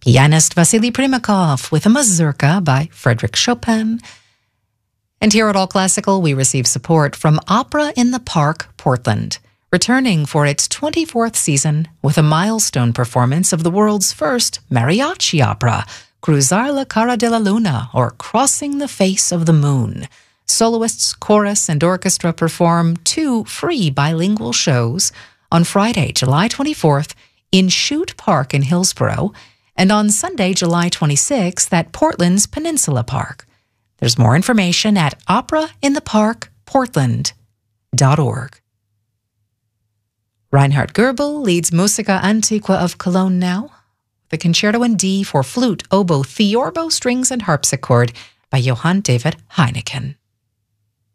pianist Vasily Primakov with a mazurka by Frédéric Chopin. And here at All Classical, we receive support from Opera in the Park, Portland, returning for its 24th season with a milestone performance of the world's first mariachi opera, Cruzar la Cara de la Luna, or Crossing the Face of the Moon. Soloists, chorus, and orchestra perform 2 free bilingual shows on Friday, July 24th in Chute Park in Hillsborough, and on Sunday, July 26th at Portland's Peninsula Park. There's more information at operaintheparkportland.org. Reinhard Goebel leads Musica Antiqua of Cologne now, the Concerto in D for flute, oboe, theorbo, strings, and harpsichord by Johann David Heineken.